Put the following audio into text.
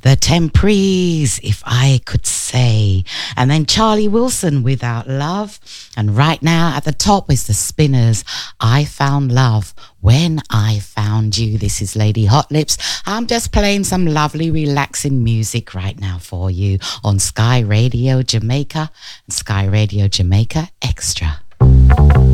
The Temprees, If I Could Say. And then Charlie Wilson, Without Love. And right now at the top is the Spinners, I Found Love When I Found You. This is Lady Hot Lips. I'm just playing some lovely relaxing music right now for you on Sky Radio Jamaica and Sky Radio Jamaica Extra.